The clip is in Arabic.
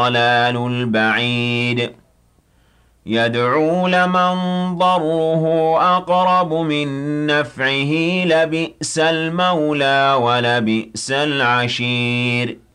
الضلال البعيد يدعو لمن ضره أقرب من نفعه لبئس المولى ولبئس العشير